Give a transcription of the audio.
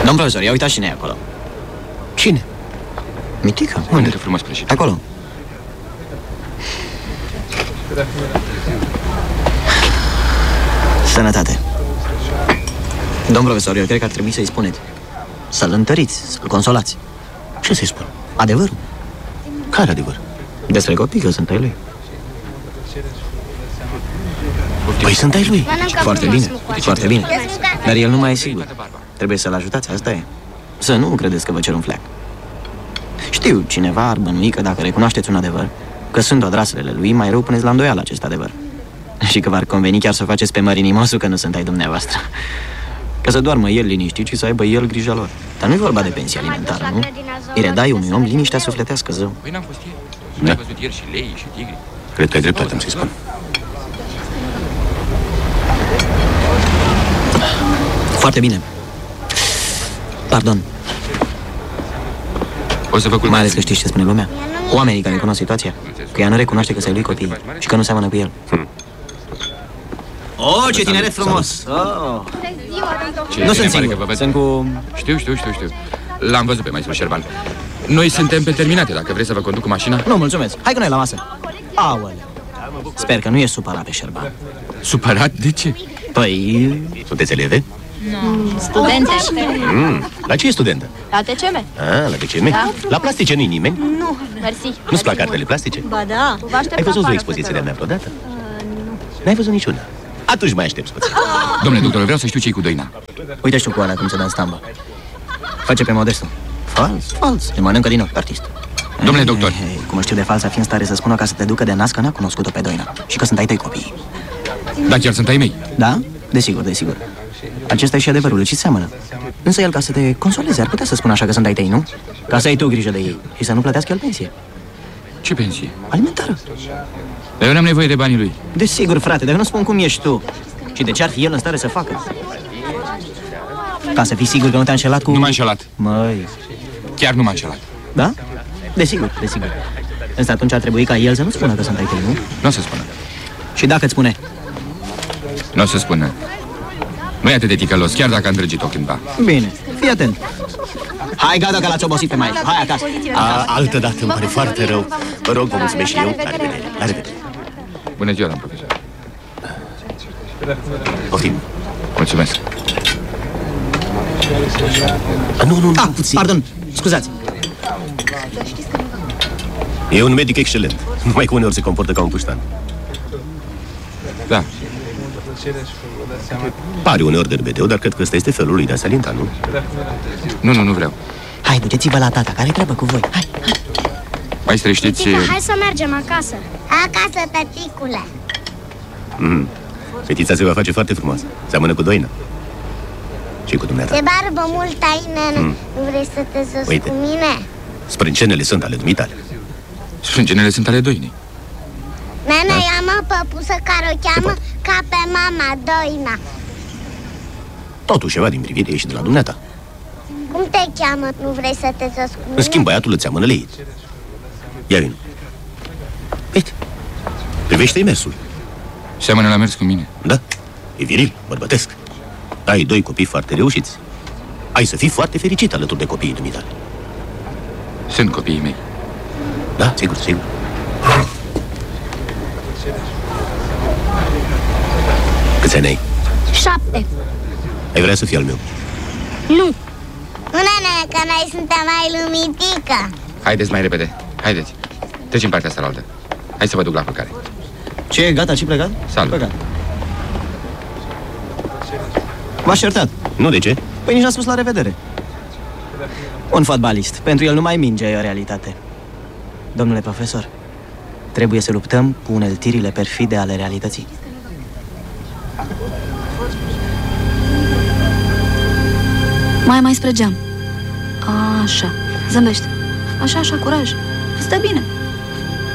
Domn profesor, ia uitați cine e acolo. Cine? Mitica. Unde e frumos prăjit? Acolo. Sănătate. Domn profesor, eu cred că ar trebui să-i spuneți. Să-l întăriți, să-l consolați. Ce să-i spun? Adevărul. Care adevăr? Despre copii, că sunt ai lui. Păi sunt ai lui. Foarte bine, foarte bine. Dar el nu mai e sigur. Trebuie să-l ajutați, asta e. Să nu credeți că vă cer un fleac. Știu, cineva ar bănui că dacă recunoașteți un adevăr, că sunt odraslele lui, mai rău puneți la îndoială acest adevăr. Și că v-ar conveni chiar să faceți pe mărinimosul că nu sunt ai dumneavoastră. Că să doarmă el liniștit și să aibă el grija lor. Dar nu-i vorba de pensie alimentară, nu? Îi redai unui om liniștea sufletească, zău. Păi n-am fost ieri. Nu ai văzut ieri și lei și tigri? Cred că ai dreptate, am să-i spun. Foarte bine. Pardon. O să vă culmez. Mai ales că știți ce spune lumea. Oamenii care cunosc situația, că ea nu recunoaște că se lui copii și că nu seamănă cu el. Oh, ce tineret frumos! Oh. Nu sunt singur, sunt cu... Știu. L-am văzut pe maestru Șerban. Noi suntem pe terminate, dacă vreți să vă conduc cu mașina. Nu, mulțumesc. Hai cu noi la masă. Aoleu. Sper că nu e supărat pe Șerban. Supărat? De ce? Păi... Sunteți eleve? Studente. La ce e studentă? La TCM. La TCM? Da. La plastice nu-i nimeni? Nu, mersi. Nu-ți plac artele plastice? Ba da. Ai văzut o expoziție de-a mea vreodată? N-ai văzut niciuna. Atunci mai aștepți puțin. Domnule doctor, vreau să știu ce-i cu Doina. Uite și cu alea cum se dă în stambă. Face pe modestul. Fals. Se mănâncă din ochi, artist. Domnule doctor. Cum știu de fals, a fi în stare să spună ca să te ducă de nas că n-a cunoscut-o pe Doina și că sunt ai tăi copii. Da, chiar sunt ai mei. Da? Desigur. Acesta e și adevărul, ce seamănă. Însă el, ca să te consoleze, ar putea să spună așa că sunt ai tăi, nu? Ca să ai tu grijă de ei și să nu plătească el pensie. Ce pensie? Alimentară. Dar eu n-am nevoie de banii lui. Desigur, frate, dar nu spun cum ești tu. Și de ce ar fi el în stare să facă? Ca să fii sigur că nu te-a înșelat cu... Nu m-a înșelat. Măi... Chiar nu m-a înșelat. Da? Desigur. Însă atunci ar trebui ca el să nu spună că sunt ai tăi, nu? Nu o să spună. Și dacă îți spune? Nu o să spună. Nu e atât de ticălos, chiar dacă am drăgit-o cândva. Bine, fii atent. Hai, gata că l-ați obosit pe maestru. Hai acasă. Altă dată îmi pare foarte rău. Vă rog, vă mulțumesc și eu. La revedere. La revedere. Bună ziua, domn profesor. Poftim. Mulțumesc. Nu, pardon, scuzați. E un medic excelent. Numai că uneori se comportă ca un puștan. Da. Pare uneori derbedeu, dar cred că ăsta este felul lui de a se alinta, nu? Nu vreau. Hai, duceți-vă la tata, care-i treabă cu voi? Hai. Maestre, știți... Tita, hai să mergem acasă. Acasă, tăticule. Fetița se va face foarte frumoasă. Seamănă cu Doina. Și cu dumneata. Te barbă mult, Aine. Nu vrei să te zozi cu mine? Sprâncenele sunt ale dumitale. Sprâncenele sunt ale Doinei. Nana, ia-mă păpusă care o cheamă ca pe mama, Doina. Totuși, ceva din privire e și de la dumneata. Cum te cheamă? Nu vrei să te zozi cu mine? În schimb, băiatul îți seamănă leit. Ia vin. Uite, privește-i mersul. Seamănă la mers cu mine. Da, e viril, bărbătesc. Ai 2 copii foarte reușiți. Ai să fii foarte fericit alături de copiii dumitale. Sunt copiii mei. Da, sigur. Câți ani ai? 7. Ai vrea să fii al meu? Nu, nene, că noi suntem mai lumitică. Haideți mai repede, haideți. Treci în partea asta la altă. Hai să vă duc la culcare. Ce, gata, și plecat? Salut. Plecat. V-aș certat. Nu, de ce? Păi nici n-a spus la revedere. Un fotbalist. Pentru el numai mingea e o realitate. Domnule profesor, trebuie să luptăm cu uneltirile perfide ale realității. Mai spre geam. Așa, zâmbește. Așa, curaj. Stă bine.